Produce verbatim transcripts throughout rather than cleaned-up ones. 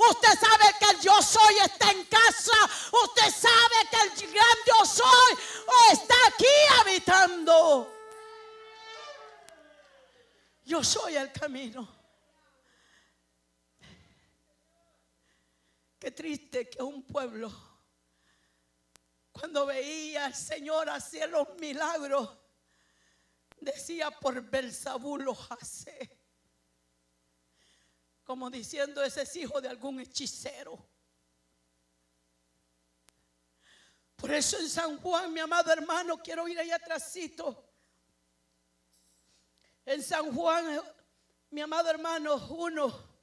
Usted sabe que el yo soy está en casa. Usted sabe que el gran yo soy está aquí habitando. Yo soy el camino. Qué triste que un pueblo, cuando veía al Señor hacer los milagros, decía: por Belzabú los hace. Como diciendo: ese es hijo de algún hechicero. Por eso en San Juan, mi amado hermano, quiero ir allá atrásito. En San Juan, mi amado hermano, uno.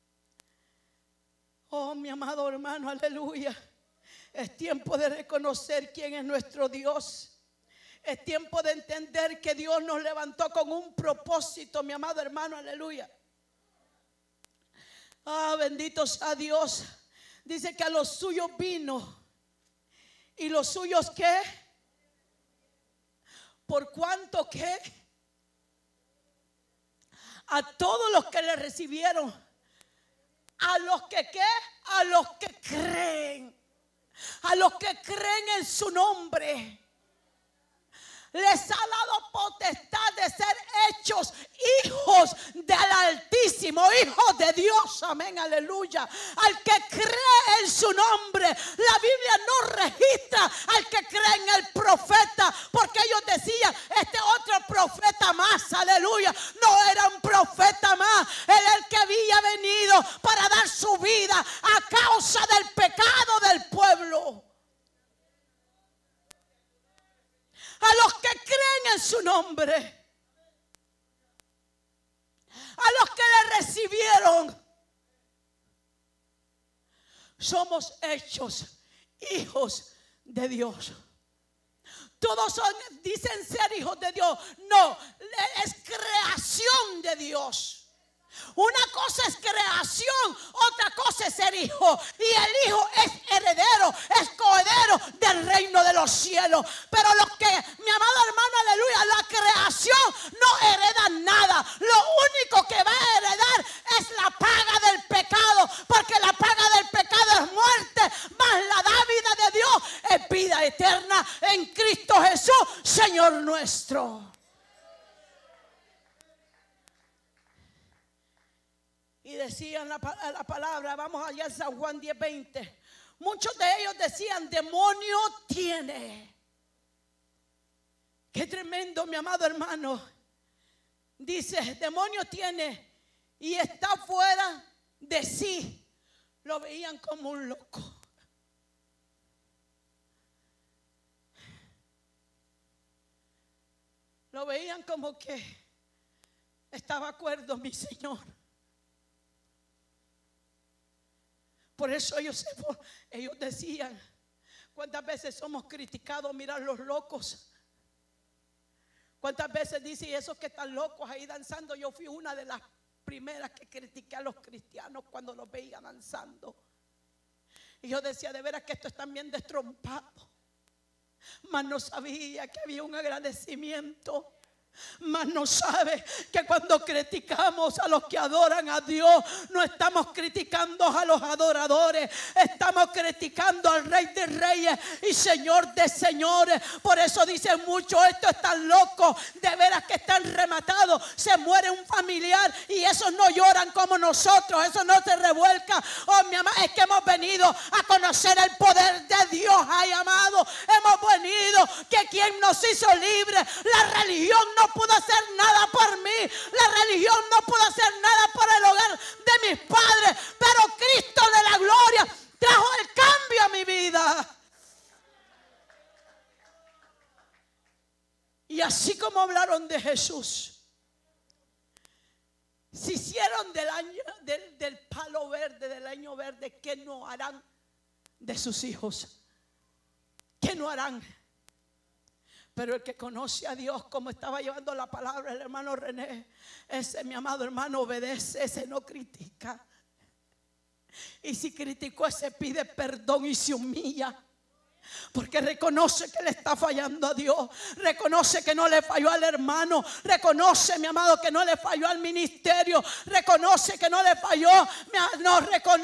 Oh, mi amado hermano, aleluya. Es tiempo de reconocer quién es nuestro Dios. Es tiempo de entender que Dios nos levantó con un propósito, mi amado hermano, aleluya. Ah, bendito sea Dios. Dice que a los suyos vino. ¿Y los suyos qué? ¿Por cuánto qué? A todos los que le recibieron. A los que qué? A los que creen. A los que creen en su nombre. Les ha dado potestad de ser hechos hijos del Altísimo, hijos de Dios, amén, aleluya. Al que cree en su nombre. La Biblia no registra al que cree en el profeta, porque ellos decían: este otro profeta más, aleluya. No era un profeta más, era el que había venido para dar su vida a causa del pecado del pueblo. A los que creen en su nombre, a los que le recibieron, somos hechos hijos de Dios. Todos son, dicen ser hijos de Dios. No, es creación de Dios. Una cosa es creación, otra cosa es ser hijo. Y el hijo es heredero, es coheredero del reino de los cielos. Pero los que, mi amado hermano, aleluya, la creación no hereda nada. Lo único que va a heredar es la paga del pecado, porque la paga del pecado es muerte, mas la dávida de Dios es vida eterna en Cristo Jesús, Señor nuestro. Y decían la, la palabra, vamos allá en San Juan diez veinte. Muchos de ellos decían: demonio tiene. Qué tremendo, mi amado hermano. Dice: demonio tiene y está fuera de sí. Lo veían como un loco. Lo veían como que estaba acuerdo, mi Señor. Por eso ellos, ellos decían: ¿cuántas veces somos criticados? Mirar los locos. ¿Cuántas veces dice: y esos que están locos ahí danzando? Yo fui una de las primeras que critiqué a los cristianos cuando los veía danzando. Y yo decía: de veras que estos están bien destrompados. Mas no sabía que había un agradecimiento. Mas no sabe que cuando criticamos a los que adoran a Dios, no estamos criticando a los adoradores, estamos criticando al Rey de Reyes y Señor de Señores. Por eso dicen muchos: estos están locos, de veras que están rematados. Se muere un familiar y esos no lloran como nosotros, esos no se revuelcan. Oh, mi amado, es que hemos venido a conocer el poder de Dios. Ay, amado, hemos venido que quien nos hizo libres. La religión no pudo hacer nada por mí, la religión no pudo hacer nada por el hogar de mis padres, pero Cristo de la gloria trajo el cambio a mi vida. Y así como hablaron de Jesús, se hicieron del, año, del, del palo verde, del año verde, ¿qué no harán de sus hijos? ¿Qué no harán? Pero el que conoce a Dios, como estaba llevando la palabra el hermano René, ese, mi amado hermano, obedece, ese no critica. Y si criticó, ese pide perdón y se humilla. Porque reconoce que le está fallando a Dios. Reconoce que no le falló al hermano. Reconoce, mi amado, que no le falló al ministerio. Reconoce que no le falló. No, reconoce